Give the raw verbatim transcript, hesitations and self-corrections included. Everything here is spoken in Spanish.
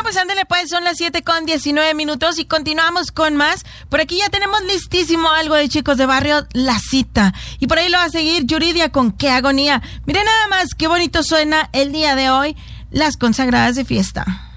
pues ándale pues, son las siete con diecinueve minutos y continuamos con más. Por aquí ya tenemos listísimo algo de Chicos de Barrio, La Cita. Y por ahí lo va a seguir Yuridia con Qué Agonía. Miren nada más qué bonito suena el día de hoy, Las Consagradas de Fiesta.